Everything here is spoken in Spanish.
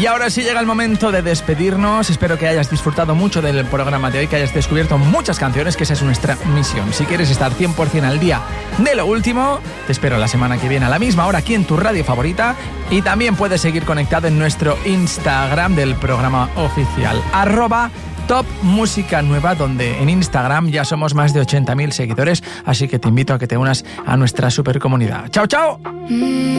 Y ahora sí llega el momento de despedirnos. Espero que hayas disfrutado mucho del programa de hoy, que hayas descubierto muchas canciones, que esa es nuestra misión. Si quieres estar 100% al día de lo último, te espero la semana que viene a la misma hora aquí en tu radio favorita. Y también puedes seguir conectado en nuestro Instagram del programa oficial, @Top Música Nueva, donde en Instagram ya somos más de 80.000 seguidores, así que te invito a que te unas a nuestra super comunidad. ¡Chao, chao!